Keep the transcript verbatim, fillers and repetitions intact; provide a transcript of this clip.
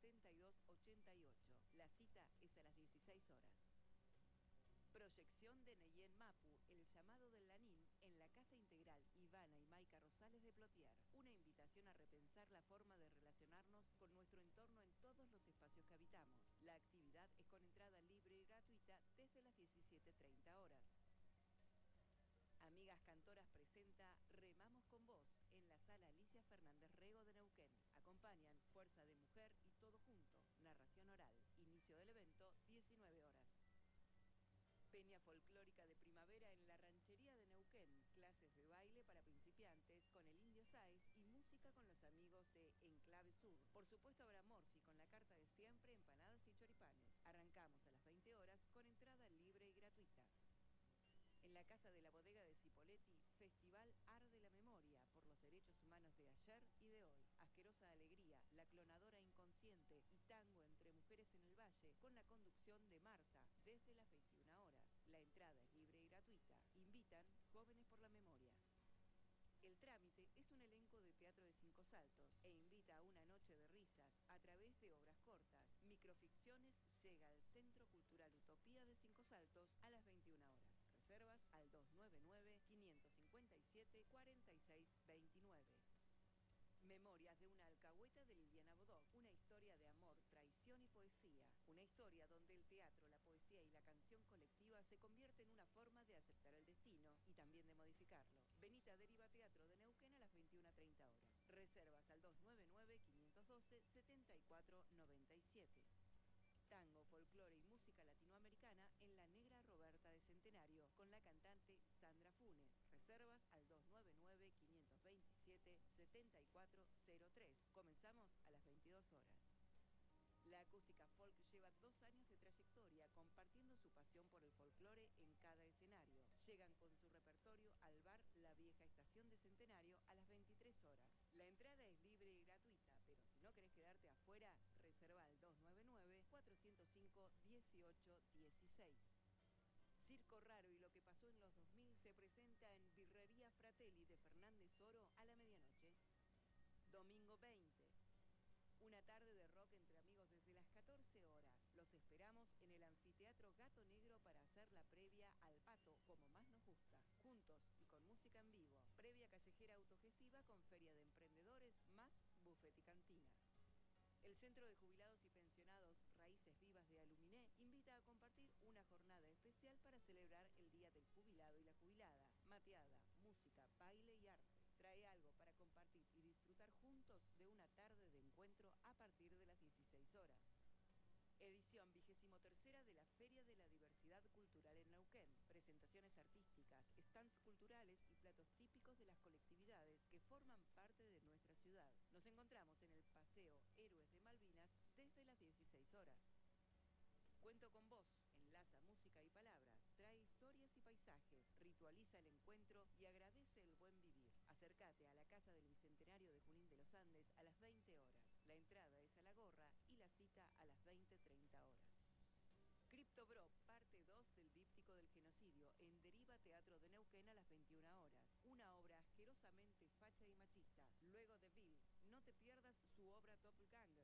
setenta y dos ochenta y ocho. La cita es a las dieciséis horas. Proyección de Neyen Mapu, El llamado del Lanín, en la Casa Integral Ivana y Maica Rosales de Plotier. Una invitación a repensar la forma de relacionarnos con nuestro entorno en todos los espacios que habitamos. La actividad es con entrada libre y gratuita desde las diecisiete treinta horas. Amigas Cantoras presenta Remamos con Vos en la Sala Alicia Fernández Rego de Neuquén. Acompañan Fuerza de Mujer y Todo Junto. Narración oral. Inicio del evento, diecinueve horas. Peña Folclórica de Primavera en la Ranchería de Neuquén. Clases de baile para principiantes con el Indio Sáez y música con los amigos de Enclave Sur. Por supuesto habrá morfi con la carta de siempre, empanadas y choripanes. Arrancamos a las veinte horas con entrada libre y gratuita. En la Casa de la Bodega de Cipolletti, Festival Arde la Memoria por los derechos humanos de ayer y de hoy. Asquerosa Alegría, La Clonadora Inconsciente y Tango entre Mujeres en el Valle, con la conducción de Marta, desde las veintiuna horas. La entrada es libre y gratuita. Invitan Jóvenes por la Memoria. El Trámite es un elenco de teatro de Cinco Saltos e invita a una noche de risas a través de obras cortas. Microficciones llega al Centro Cultural Utopía de Cinco Saltos a las veintiuna horas. Reservas al dos nueve nueve, cinco cinco siete, cuatro seis dos nueve. Memorias de una alcahueta de Liliana Bodoc, una historia de amor, traición y poesía. Una historia donde el teatro, la poesía y la canción colectiva se convierte en una forma de aceptar el destino y también de modificarlo. Benita Deriva Teatro de Neuquén a las veintiuna treinta horas. Reservas al dos nueve nueve, cinco uno dos, siete cuatro nueve siete. Tango, folclore y música latinoamericana en La Negra Roberta de Centenario con la cantante Sandra Funes. Reservas al dos nueve nueve, cinco dos siete, siete cuatro cero tres. Comenzamos a las veintidós horas. La Acústica Folk lleva dos años de trayectoria compartiendo su pasión por el folclore en cada escenario. Llegan con su repertorio al bar La Vieja Estación de Centenario a las veintitrés horas. La entrada es libre y gratuita, pero si no querés quedarte afuera, reserva al dos nueve nueve, cuatro cero cinco, uno ocho uno seis. Circo Raro y lo que pasó en los dos mil se presenta en Birrería Fratelli de Fernández Oro a la medianoche. Domingo veinte. Una tarde de rock entre amigos desde las catorce horas. Los esperamos en el Anfiteatro Gato Negro para hacer la previa al Pato, como más nos gusta. Juntos y con música en vivo. Previa callejera autogestiva con feria de emprendedores más buffet y cantina. El Centro de Jubilados y Pensionados Raíces Vivas de Aluminé invita a compartir una jornada especial para celebrar el Día del Jubilado y la Jubilada. Mateada, música, baile y arte. Trae algo para compartir y disfrutar juntos de una tarde de encuentro a partir de las dieciséis horas. Edición vigésimo tercera de la Feria de la Diversidad Cultural en Neuquén. Presentaciones artísticas, stands culturales y platos típicos de las colectividades que forman parte de nuestra ciudad. Nos encontramos en el Paseo Héroes de Malvinas desde las dieciséis horas. Cuento con vos, enlaza música y palabras, trae historias y paisajes, ritualiza el encuentro y agradece el buen vivir. Acércate a la Casa del Bicentenario de Junín de los Andes a las veinte horas. La entrada es a la gorra y la cita a las veinte treinta horas. Crypto Bro, parte dos del díptico del genocidio, en Deriva Teatro de Neuquén a las veintiuna horas. Una obra asquerosamente facha y machista. Luego de Bill, no te pierdas su obra Doppelganger.